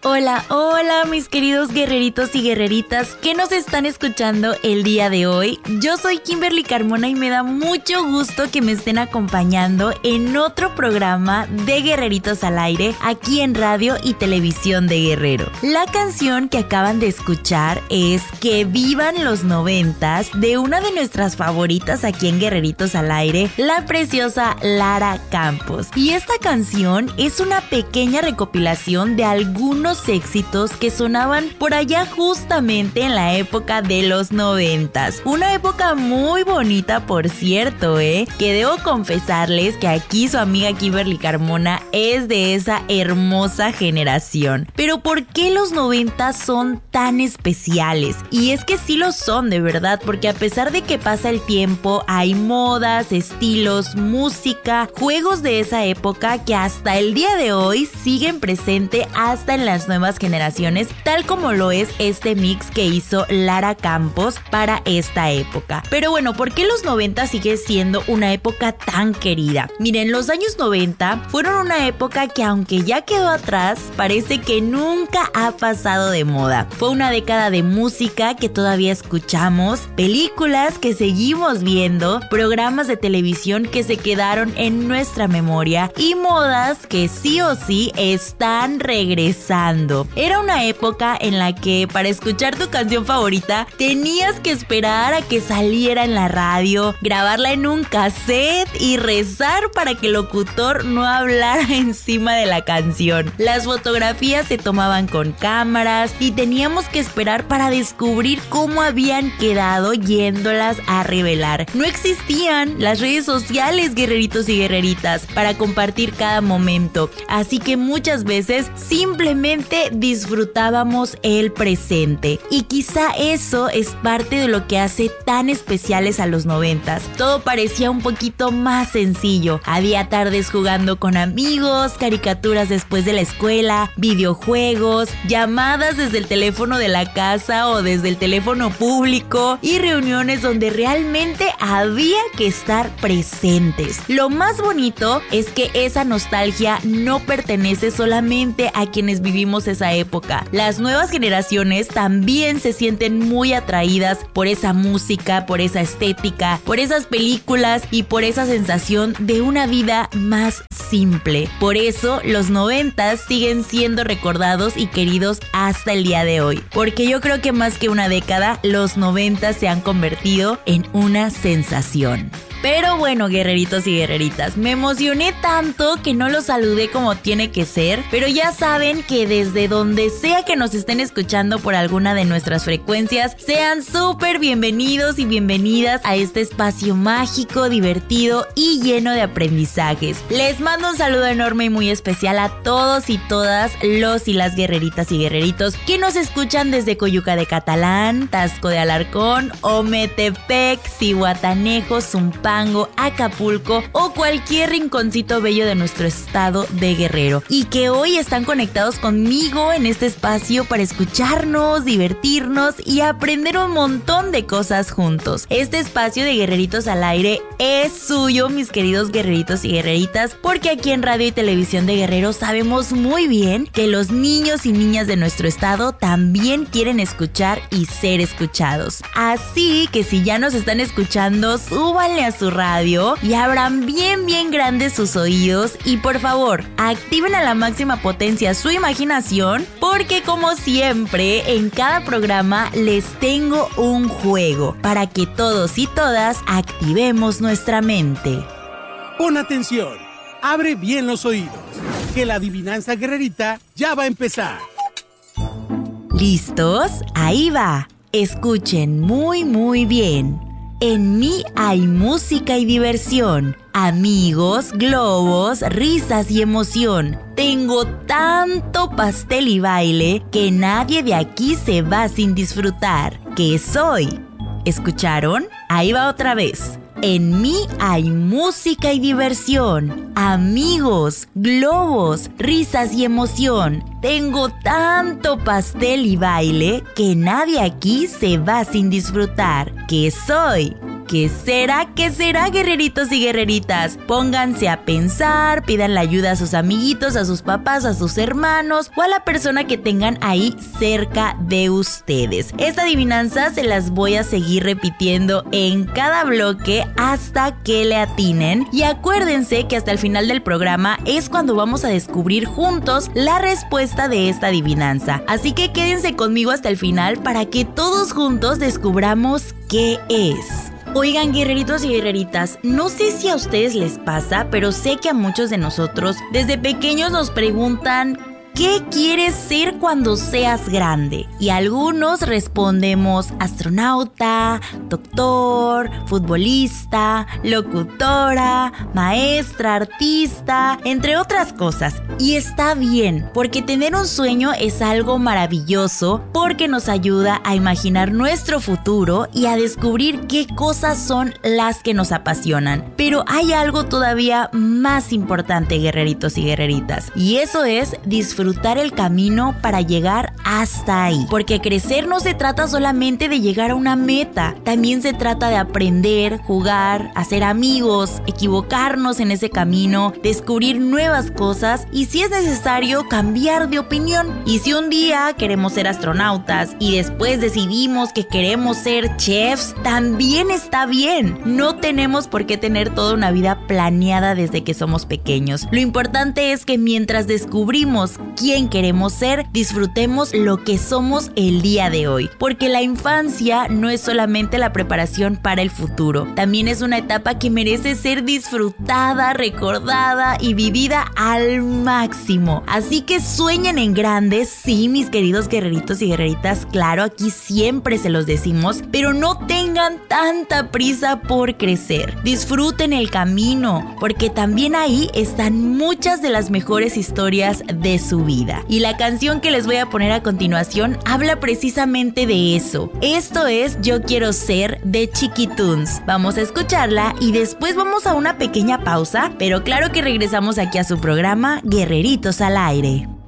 Hola, hola mis queridos guerreritos y guerreritas que nos están escuchando el día de hoy. Yo soy Kimberly Carmona y me da mucho gusto que me estén acompañando en otro programa de Guerreritos al Aire aquí en Radio y Televisión de Guerrero. La canción que acaban de escuchar es Que Vivan los 90s de una de nuestras favoritas aquí en Guerreritos al Aire, la preciosa Lara Campos. Y esta canción es una pequeña recopilación de algunos éxitos que sonaban por allá justamente en la época de los 90s. Una época muy bonita, por cierto, que debo confesarles que aquí su amiga Kimberly Carmona es de esa hermosa generación. Pero ¿por qué los 90s son tan especiales? Y es que sí lo son, de verdad, porque a pesar de que pasa el tiempo, hay modas, estilos, música, juegos de esa época que hasta el día de hoy siguen presente hasta en las nuevas generaciones, tal como lo es este mix que hizo Lara Campos para esta época. Pero bueno, ¿por qué los 90 sigue siendo una época tan querida? Miren, los años 90 fueron una época que, aunque ya quedó atrás, parece que nunca ha pasado de moda. Fue una década de música que todavía escuchamos, películas que seguimos viendo, programas de televisión que se quedaron en nuestra memoria y modas que sí o sí están regresando. Era una época en la que para escuchar tu canción favorita tenías que esperar a que saliera en la radio, grabarla en un cassette y rezar para que el locutor no hablara encima de la canción. Las fotografías se tomaban con cámaras y teníamos que esperar para descubrir cómo habían quedado yéndolas a revelar. No existían las redes sociales, guerreritos y guerreritas, para compartir cada momento, así que muchas veces simplemente disfrutábamos el presente. Y quizá eso es parte de lo que hace tan especiales a los 90s. Todo parecía un poquito más sencillo. Había tardes jugando con amigos, caricaturas después de la escuela, videojuegos, llamadas desde el teléfono de la casa o desde el teléfono público y reuniones donde realmente había que estar presentes. Lo más bonito es que esa nostalgia no pertenece solamente a quienes vivimos esa época. Las nuevas generaciones también se sienten muy atraídas por esa música, por esa estética, por esas películas y por esa sensación de una vida más simple. Por eso los 90s siguen siendo recordados y queridos hasta el día de hoy, porque yo creo que más que una década, los 90s se han convertido en una sensación. Pero bueno, guerreritos y guerreritas, me emocioné tanto que no los saludé como tiene que ser, pero ya saben que desde donde sea que nos estén escuchando por alguna de nuestras frecuencias, sean súper bienvenidos y bienvenidas a este espacio mágico, divertido y lleno de aprendizajes. Les mando un saludo enorme y muy especial a todos y todas los y las guerreritas y guerreritos que nos escuchan desde Coyuca de Catalán, Taxco de Alarcón, Ometepec, Zihuatanejo, Zumpango, Acapulco o cualquier rinconcito bello de nuestro estado de Guerrero, y que hoy están conectados conmigo en este espacio para escucharnos, divertirnos y aprender un montón de cosas juntos. Este espacio de Guerreritos al Aire es suyo, mis queridos guerreritos y guerreritas, porque aquí en Radio y Televisión de Guerrero sabemos muy bien que los niños y niñas de nuestro estado también quieren escuchar y ser escuchados. Así que si ya nos están escuchando, súbanle a su radio y abran bien grandes sus oídos y por favor activen a la máxima potencia su imaginación, porque como siempre en cada programa les tengo un juego para que todos y todas activemos nuestra mente. Pon atención, abre bien los oídos, que la adivinanza guerrerita ya va a empezar. ¿Listos? Ahí va. Escuchen muy bien. En mí hay música y diversión, amigos, globos, risas y emoción. Tengo tanto pastel y baile que nadie de aquí se va sin disfrutar. ¿Qué soy? ¿Escucharon? Ahí va otra vez. En mí hay música y diversión, amigos, globos, risas y emoción. Tengo tanto pastel y baile que nadie aquí se va sin disfrutar. ¿Qué soy? ¿Qué será, guerreritos y guerreritas? Pónganse a pensar, pidan la ayuda a sus amiguitos, a sus papás, a sus hermanos o a la persona que tengan ahí cerca de ustedes. Esta adivinanza se las voy a seguir repitiendo en cada bloque hasta que le atinen. Y acuérdense que hasta el final del programa es cuando vamos a descubrir juntos la respuesta de esta adivinanza. Así que quédense conmigo hasta el final para que todos juntos descubramos qué es. Oigan, guerreritos y guerreritas, no sé si a ustedes les pasa, pero sé que a muchos de nosotros desde pequeños nos preguntan ¿qué quieres ser cuando seas grande? Y algunos respondemos astronauta, doctor, futbolista, locutora, maestra, artista, entre otras cosas. Y está bien, porque tener un sueño es algo maravilloso porque nos ayuda a imaginar nuestro futuro y a descubrir qué cosas son las que nos apasionan. Pero hay algo todavía más importante, guerreritos y guerreritas, y eso es disfrutar el camino para llegar hasta ahí. Porque crecer no se trata solamente de llegar a una meta, también se trata de aprender, jugar, hacer amigos, equivocarnos en ese camino, descubrir nuevas cosas y si es necesario cambiar de opinión. Y si un día queremos ser astronautas y después decidimos que queremos ser chefs, también está bien. No tenemos por qué tener toda una vida planeada desde que somos pequeños. Lo importante es que mientras descubrimos quién queremos ser, disfrutemos lo que somos el día de hoy. Porque la infancia no es solamente la preparación para el futuro, también es una etapa que merece ser disfrutada, recordada y vivida al máximo. Así que sueñen en grande, sí, mis queridos guerreritos y guerreritas, claro, aquí siempre se los decimos, pero no tengan tanta prisa por crecer. Disfruten el camino, porque también ahí están muchas de las mejores historias de su vida. Y la canción que les voy a poner a continuación habla precisamente de eso. Esto es Yo Quiero Ser de Chiquituns. Vamos a escucharla y después vamos a una pequeña pausa, pero claro que regresamos aquí a su programa Guerreritos al Aire.